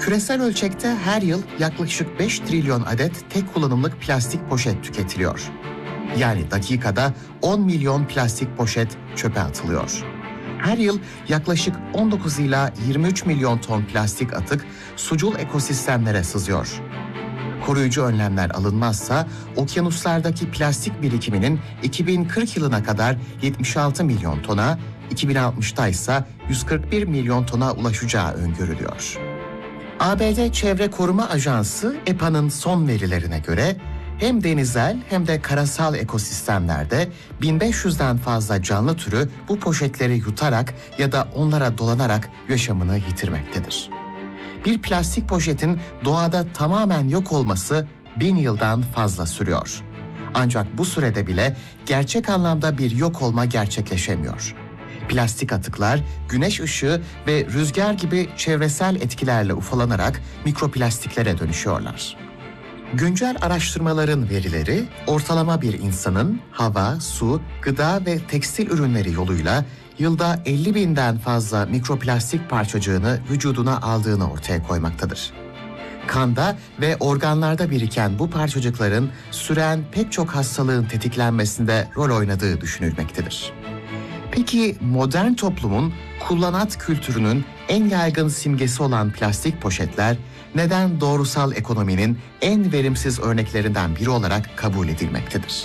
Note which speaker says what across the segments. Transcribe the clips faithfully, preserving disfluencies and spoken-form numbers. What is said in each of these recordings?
Speaker 1: Küresel ölçekte her yıl yaklaşık beş trilyon adet tek kullanımlık plastik poşet tüketiliyor. Yani dakikada on milyon plastik poşet çöpe atılıyor. Her yıl yaklaşık on dokuz ila yirmi üç milyon ton plastik atık sucul ekosistemlere sızıyor. Koruyucu önlemler alınmazsa okyanuslardaki plastik birikiminin iki bin kırk yılına kadar yetmiş altı milyon tona, iki bin altmışta ise yüz kırk bir milyon tona ulaşacağı öngörülüyor. A B D Çevre Koruma Ajansı E P A'nın son verilerine göre hem denizel hem de karasal ekosistemlerde bin beş yüzden fazla canlı türü bu poşetleri yutarak ya da onlara dolanarak yaşamını yitirmektedir. Bir plastik poşetin doğada tamamen yok olması bin yıldan fazla sürüyor. Ancak bu sürede bile gerçek anlamda bir yok olma gerçekleşemiyor. Plastik atıklar güneş ışığı ve rüzgar gibi çevresel etkilerle ufalanarak mikroplastiklere dönüşüyorlar. Güncel araştırmaların verileri, ortalama bir insanın hava, su, gıda ve tekstil ürünleri yoluyla yılda elli binden fazla mikroplastik parçacığını vücuduna aldığını ortaya koymaktadır. Kanda ve organlarda biriken bu parçacıkların süren pek çok hastalığın tetiklenmesinde rol oynadığı düşünülmektedir. Peki modern toplumun kullanat kültürünün en yaygın simgesi olan plastik poşetler neden doğrusal ekonominin en verimsiz örneklerinden biri olarak kabul edilmektedir?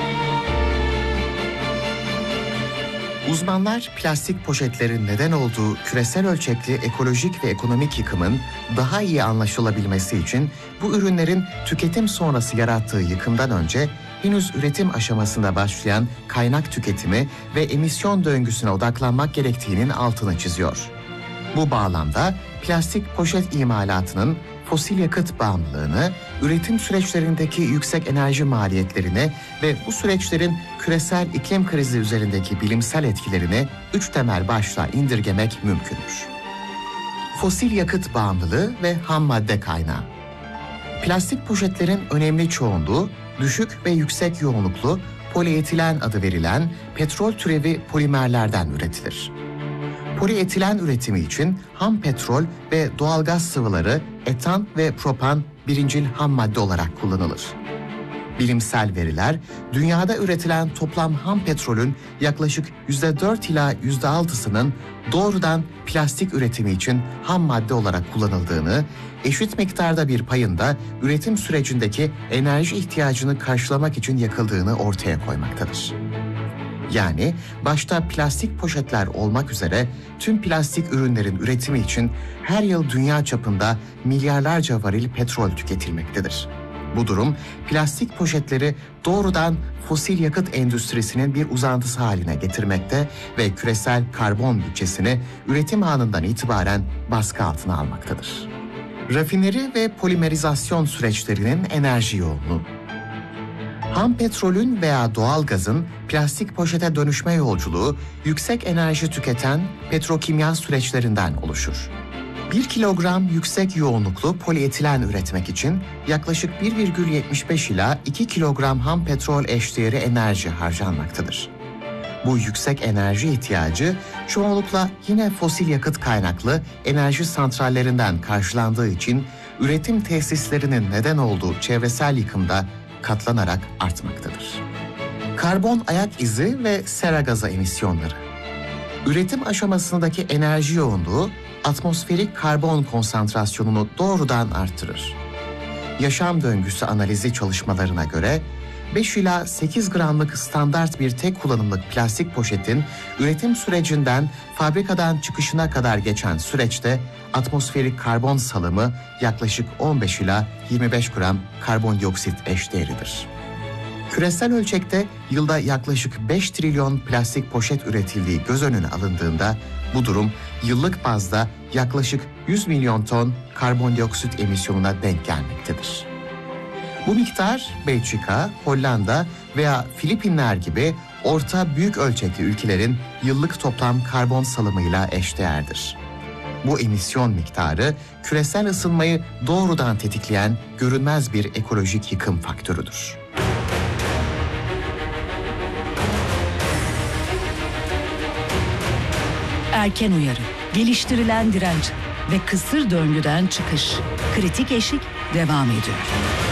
Speaker 1: Uzmanlar plastik poşetlerin neden olduğu küresel ölçekli ekolojik ve ekonomik yıkımın daha iyi anlaşılabilmesi için bu ürünlerin tüketim sonrası yarattığı yıkımdan önce henüz üretim aşamasında başlayan kaynak tüketimi ve emisyon döngüsüne odaklanmak gerektiğinin altını çiziyor. Bu bağlamda plastik poşet imalatının fosil yakıt bağımlılığını, üretim süreçlerindeki yüksek enerji maliyetlerini ve bu süreçlerin küresel iklim krizi üzerindeki bilimsel etkilerini üç temel başlığa indirgemek mümkündür. Fosil yakıt bağımlılığı ve ham madde kaynağı. Plastik poşetlerin önemli çoğunluğu düşük ve yüksek yoğunluklu polietilen adı verilen petrol türevi polimerlerden üretilir. Polietilen üretimi için ham petrol ve doğalgaz sıvıları etan ve propan birincil ham madde olarak kullanılır. Bilimsel veriler, dünyada üretilen toplam ham petrolün yaklaşık yüzde dört ila yüzde altısının doğrudan plastik üretimi için ham madde olarak kullanıldığını, eşit miktarda bir payın da üretim sürecindeki enerji ihtiyacını karşılamak için yakıldığını ortaya koymaktadır. Yani başta plastik poşetler olmak üzere tüm plastik ürünlerin üretimi için her yıl dünya çapında milyarlarca varil petrol tüketilmektedir. Bu durum plastik poşetleri doğrudan fosil yakıt endüstrisinin bir uzantısı haline getirmekte ve küresel karbon bütçesini üretim anından itibaren baskı altına almaktadır. Rafineri ve polimerizasyon süreçlerinin enerji yoğunluğu. Ham petrolün veya doğalgazın plastik poşete dönüşme yolculuğu yüksek enerji tüketen petrokimya süreçlerinden oluşur. bir kilogram yüksek yoğunluklu polietilen üretmek için yaklaşık bir virgül yetmiş beş ila iki kilogram ham petrol eşdeğeri enerji harcanmaktadır. Bu yüksek enerji ihtiyacı çoğunlukla yine fosil yakıt kaynaklı enerji santrallerinden karşılandığı için üretim tesislerinin neden olduğu çevresel yıkımda katlanarak artmaktadır. Karbon ayak izi ve sera gazı emisyonları. Üretim aşamasındaki enerji yoğunluğu atmosferik karbon konsantrasyonunu doğrudan artırır. Yaşam döngüsü analizi çalışmalarına göre beş ila sekiz gramlık standart bir tek kullanımlık plastik poşetin üretim sürecinden fabrikadan çıkışına kadar geçen süreçte atmosferik karbon salımı yaklaşık on beş ila yirmi beş gram karbondioksit eşdeğeridir. Küresel ölçekte yılda yaklaşık beş trilyon plastik poşet üretildiği göz önüne alındığında bu durum yıllık bazda yaklaşık yüz milyon ton karbondioksit emisyonuna denk gelmektedir. Bu miktar Belçika, Hollanda veya Filipinler gibi orta büyük ölçekli ülkelerin yıllık toplam karbon salımıyla eşdeğerdir. Bu emisyon miktarı küresel ısınmayı doğrudan tetikleyen görünmez bir ekolojik yıkım faktörüdür.
Speaker 2: Erken uyarı, geliştirilen direnç. ve kısır döngüden çıkış. Kritik eşik devam ediyor.